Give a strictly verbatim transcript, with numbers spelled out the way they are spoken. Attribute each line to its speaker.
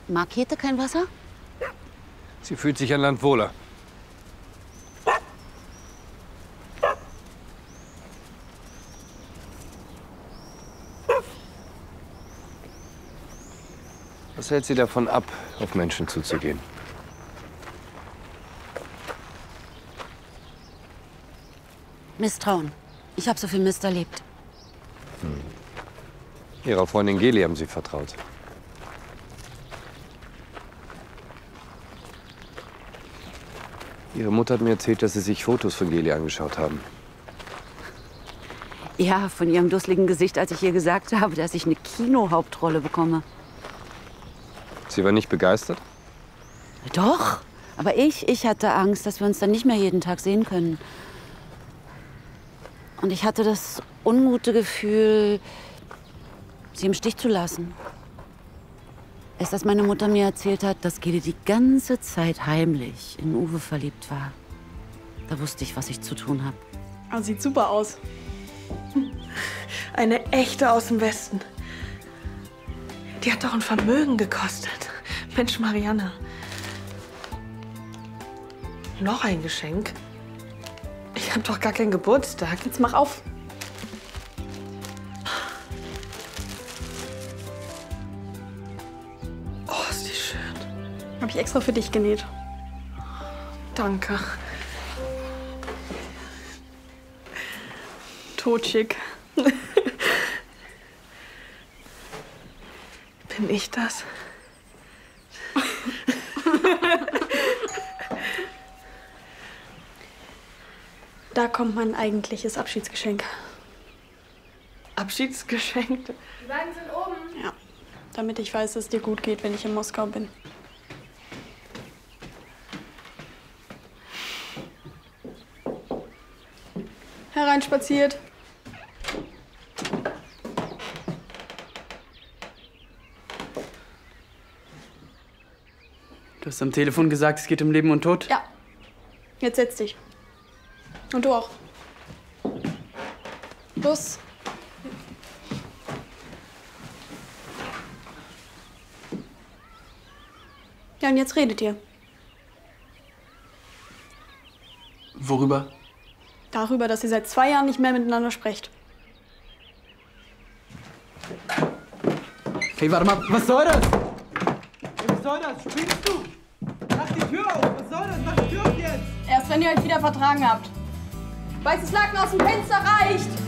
Speaker 1: Mag Käthe kein Wasser?
Speaker 2: Sie fühlt sich an Land wohler. Was hält Sie davon ab, auf Menschen zuzugehen?
Speaker 1: Misstrauen. Ich habe so viel Mist erlebt.
Speaker 2: Hm. Ihrer Freundin Geli haben Sie vertraut. Ihre Mutter hat mir erzählt, dass Sie sich Fotos von Geli angeschaut haben.
Speaker 1: Ja, von ihrem dusseligen Gesicht, als ich ihr gesagt habe, dass ich eine Kinohauptrolle bekomme.
Speaker 2: Sie war nicht begeistert?
Speaker 1: Doch, aber ich, ich hatte Angst, dass wir uns dann nicht mehr jeden Tag sehen können. Und ich hatte das ungute Gefühl, sie im Stich zu lassen. Erst als meine Mutter mir erzählt hat, dass Geli die ganze Zeit heimlich in Uwe verliebt war, da wusste ich, was ich zu tun habe.
Speaker 3: Ah, sieht super aus. Eine echte aus dem Westen. Die hat doch ein Vermögen gekostet. Mensch, Marianne. Noch ein Geschenk? Ich habe doch gar keinen Geburtstag. Jetzt mach auf. Oh, ist die schön. Habe ich extra für dich genäht. Danke. Totschick. Bin ich das?
Speaker 4: Da kommt mein eigentliches Abschiedsgeschenk.
Speaker 3: Abschiedsgeschenk?
Speaker 4: Die Wagen sind oben. Ja, damit ich weiß, dass es dir gut geht, wenn ich in Moskau bin. Hereinspaziert.
Speaker 5: Du hast am Telefon gesagt, es geht um Leben und Tod?
Speaker 4: Ja. Jetzt setz dich. Und du auch. Los. Ja, und jetzt redet ihr.
Speaker 5: Worüber?
Speaker 4: Darüber, dass ihr seit zwei Jahren nicht mehr miteinander sprecht.
Speaker 5: Hey, warte mal, was soll das? Was soll das? Spinnst du? Mach die Tür auf! Was soll das? Mach die Tür auf jetzt!
Speaker 4: Erst wenn ihr euch wieder vertragen habt. Weißes Laken aus dem Fenster reicht!